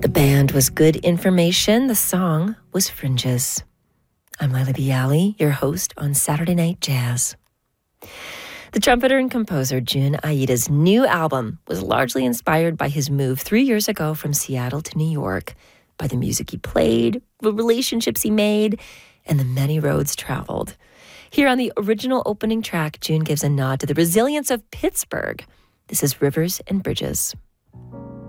The band was Good Information. The song was Fringes. I'm Laila Bialy, your host on Saturday Night Jazz. The trumpeter and composer Jun Aida's new album was largely inspired by his move 3 years ago from Seattle to New York, by the music he played, the relationships he made, and the many roads traveled. Here on the original opening track, Jun gives a nod to the resilience of Pittsburgh. This is Rivers and Bridges.